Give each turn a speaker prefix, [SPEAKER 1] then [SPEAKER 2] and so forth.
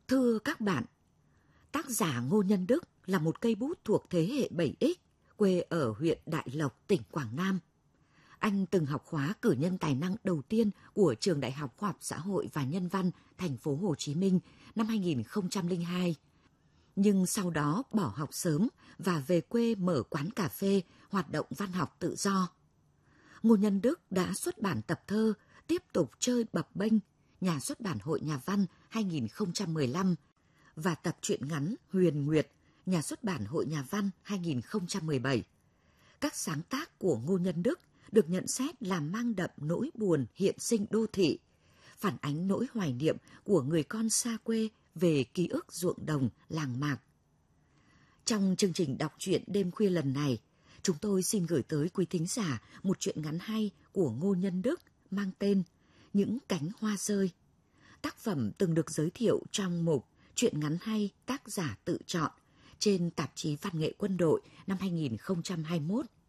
[SPEAKER 1] Thưa các bạn, tác giả Ngô Nhân Đức là một cây bút thuộc thế hệ 7X, quê ở huyện Đại Lộc, tỉnh Quảng Nam. Anh từng học khóa cử nhân tài năng đầu tiên của Trường Đại học Khoa học Xã hội và Nhân văn thành phố Hồ Chí Minh năm 2002. Nhưng sau đó bỏ học sớm và về quê mở quán cà phê, hoạt động văn học tự do. Ngô Nhân Đức đã xuất bản tập thơ Tiếp tục chơi bập bênh, Nhà xuất bản Hội Nhà văn 2015 và tập truyện ngắn Huyền Nguyệt, Nhà xuất bản Hội Nhà văn 2017. Các sáng tác của Ngô Nhân Đức được nhận xét là mang đậm nỗi buồn hiện sinh đô thị, phản ánh nỗi hoài niệm của người con xa quê về ký ức ruộng đồng, làng mạc. Trong chương trình đọc truyện đêm khuya lần này, chúng tôi xin gửi tới quý thính giả một truyện ngắn hay của Ngô Nhân Đức mang tên Những cánh hoa rơi. Tác phẩm từng được giới thiệu trong mục Truyện ngắn hay tác giả tự chọn trên tạp chí Văn nghệ Quân đội năm 2021.